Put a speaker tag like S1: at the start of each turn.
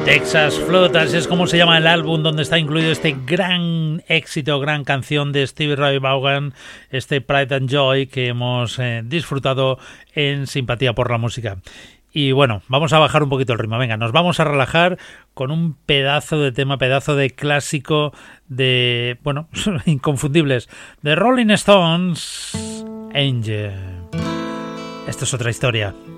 S1: Texas Flood, así es como se llama el álbum donde está incluido este gran éxito, gran canción de Stevie Ray Vaughan, este Pride and Joy que hemos disfrutado en Simpatía por la Música. Y bueno, vamos a bajar un poquito el ritmo, venga, nos vamos a relajar con un pedazo de tema, pedazo de clásico de, bueno, inconfundibles, de Rolling Stones, Angel. Esto es otra historia.